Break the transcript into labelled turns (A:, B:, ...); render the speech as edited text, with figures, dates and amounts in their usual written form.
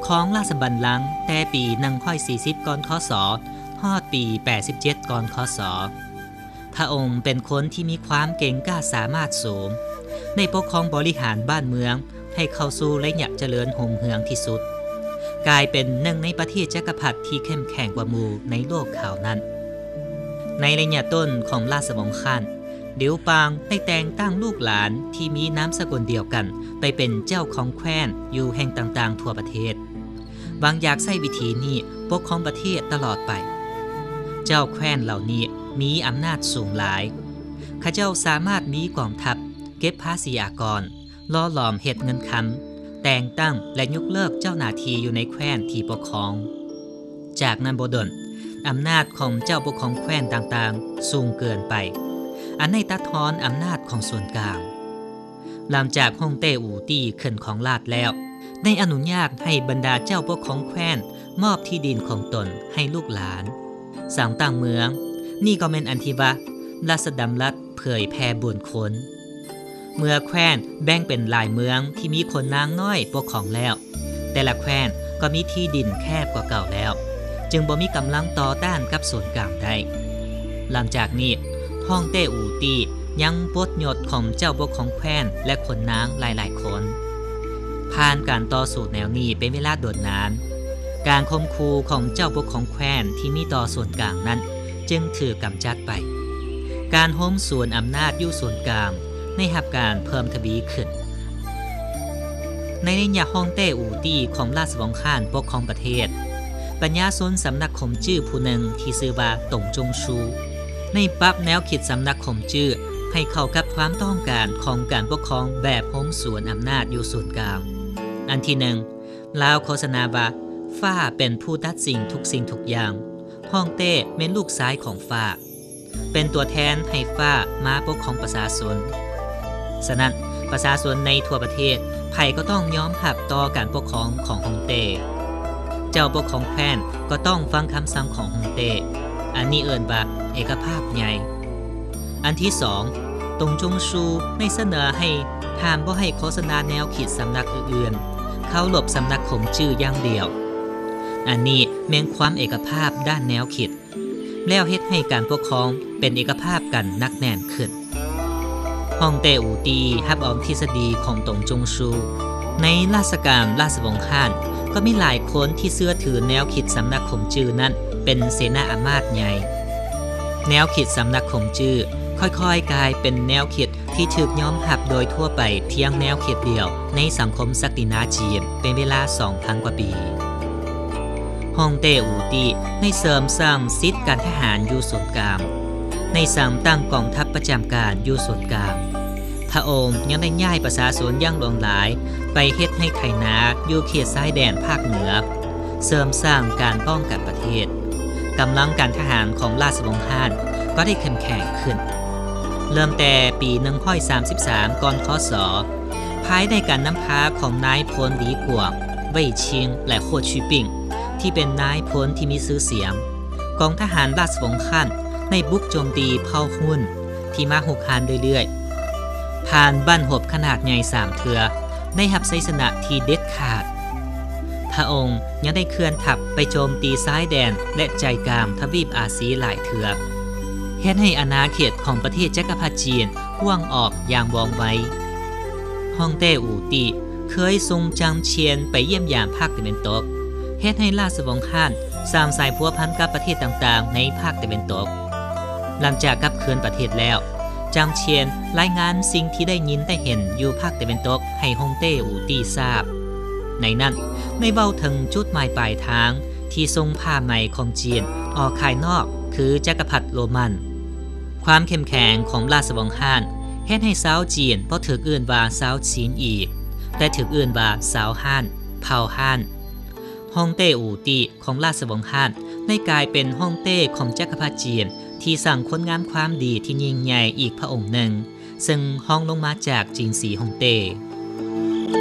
A: ครองราชบัลลังก์แต่ปี140ก่อนคศฮอดปี87ก่อนคศพระองค์เป็นคนที่มีความเก่งกล้าสามารถสูงในปกครองบริหารบ้านเมืองให้เข้าสู่ระยะเจริญรุ่งเรืองที่สุดกลายเป็นหนึ่งในประเทศจักรพรรดิที่เข้มแข็งกว่าหมู่ในโลกข่าวนั้นในระยะต้นของราชวงศ์ฮั่นหลิวปางได้แต่งตั้งลูกหลานที่มีนามสกุลเดียวกันไปเป็นเจ้าของแคว้นอยู่แห่งต่างๆทั่วประเทศบางอยากใช้วิธีนี้ปกครองประเทศตลอดไปเจ้าแคว้นเหล่านี้มีอำนาจสูงหลายข้าเจ้าสามารถมีกองทัพเก็บภาษีอากรล่อหลอมเฮ็ดเงินคำแต่งตั้งและยกเลิกเจ้าหน้าที่อยู่ในแคว้นที่ปกครองจากนั้นบ่ดลอำนาจของเจ้าปกครองแคว้นต่างๆสูงเกินไปอันในตัดทอนอำนาจของส่วนกลางหลังจากฮ่องเต้อู่ตี้ขึ้นของราชแล้วได้อนุญาตให้บรรดาเจ้าปกครองแคว้นมอบที่ดินของตนให้ลูกหลานสร้างตั้งเมืองนี่ก็เป็นอันที่ว่าราชดำรัสเผยแผ่บุญคนเมื่อแคว้นแบ่งเป็นหลายเมืองที่มีคนนางน้อยปกครองแล้วแต่ละแคว้นก็มีที่ดินแคบกว่าเก่าแล้วจึงบ่มีกำลังต่อต้านกับส่วนกลางได้หลังจากนี้ฮ่องเต้อู่ตี้ยังปลดยศของเจ้าปกครองแคว้นและคนนางหลายๆคนผ่านการต่อสู้แนวนี้เป็นเวลาโดนนานการข่มขู่ของเจ้าปกครองแคว้นที่มีต่อส่วนกลางนั้นจึงถือกำจัดไปการโหมส่วนอำนาจอยู่ส่วนกลางในหับการเพิ่มทวีขึ้นในระยะฮ่องเต้อู่ตี้ของราชวงศ์ฮั่นปกครองประเทศปัญญาชนสำนักข่มจื้อผู้หนึ่งที่ชื่อว่าตงจงชูในปรับแนวคิดสำนักข่มจื้อให้เข้ากับความต้องการของการปกครองแบบโหมส่วนอำนาจอยู่ส่วนกลางอันที่หนึ่งลาวโฆษณาว่าฟ้าเป็นผู้ตัดสิ่งทุกสิ่งทุกอย่างฮ่องเต้เป็นลูกชายของฟ้าเป็นตัวแทนให้ฟ้ามาปกครองประชาชนฉะนั้นประชาชนในทั่วประเทศไผ่ก็ต้องยอมรับต่อการปกครองของฮ่องเต้เจ้าปกครองแคว้นก็ต้องฟังคำสั่งของฮ่องเต้อันนี้เอิ้นว่าเอกภาพใหญ่อันที่สองตงจงชูได้เสนอให้ห้ามบ่ให้โฆษณาแนวคิดสำนักอื่นๆเข้าหลบสำนักข่มจื้ออย่างเดียวอันนี้แม้นความเอกภาพด้านแนวคิดแล้วเฮ็ดให้การปกครองเป็นเอกภาพกันนักแน่นขึ้นฮ่องเต้อู่ตี้รับเอาทฤษฎีของตงจงชูในราชการราชวงศ์ฮั่นก็มีหลายคนที่เชื่อถือแนวคิดสำนักข่มจื้อนั้นเป็นเสนาอำมาตย์ใหญ่แนวคิดสำนักข่มจื้อค่อยๆกลายเป็นแนวคิดที่ถูกยอมรับโดยทั่วไปเพียงแนวคิดเดียวในสังคมศักดินาจีนเป็นเวลา 2,000 กว่าปีฮ่องเต้อู่ตี้ได้เสริมสร้างสิทธิการทหารอยู่ส่วนกลางในสั่งตั้งกองทัพประจำการอยู่ส่วนกลางพระองค์ยังได้ย้ายประชาชนอย่างหลวงหลายไปเฮ็ดให้ไถนาอยู่เขตชายแดนภาคเหนือเสริมสร้างการป้องกันประเทศกำลังการทหารของราชวงศ์ฮั่นก็ได้เข้มแข็งขึ้นเริ่มแต่ปี133ก่อนคศภายในการนำพาของนายพลหลีกวงเว่ยชิงและโคชูปิงที่เป็นนายพลที่มีชื่อเสียงกองทหารราชวงศ์ฮั่นในบุกโจมตีเผ่าหุ้นที่มาหุกหานเรื่อยๆผ่านบ้านหบขนาดใหญ่3เทือได้รับชัยชนะที่เด็ดขาดพระองค์ยังได้เคลื่อนทัพไปโจมตีซ้ายแดนและใจกลางทวีปอาซีหลายเทือเฮ็ดให้อาณาเขตของประเทศจักรพรรดิจีนกว้างออกอย่างว่องไวฮ่องเต้อู่ตี้เคยทรงจางเชียนไปเยี่ยมยามภาคตะวันตกเฮ็ดให้ราชวงศ์ฮั่นสร้างสายพัวพันกับประเทศต่างๆในภาคตะวันตกหลังจากกลับคืนประเทศแล้วจางเชียนรายงานสิ่งที่ได้ยินได้เห็นอยู่ภาคตะวันตกให้ฮ่องเต้อู่ตี้ทราบในนั้นได้เว้าถึงจุดหมายปลายทางที่ทรงผ้าไหมของจีนออกภายนอกคือจักรพรรดิโรมันความเข้มแข็งของราชวงศ์ฮั่นเฮ็ดให้ชาวจีนบ่ถูกเอื่นว่าชาวจีนอีกแต่ถูกเอื่นว่าชาวฮั่นเผ่าฮั่นฮ่องเต้อู่ตี้ของราชวงศ์ฮั่นได้กลายเป็นฮ่องเต้ของจักรพรรดิจีนที่สร้างคนงามความดีที่ยิ่งใหญ่อีกพระองค์หนึ่งซึ่งห้องลงมาจากจีนสีฮ่องเต้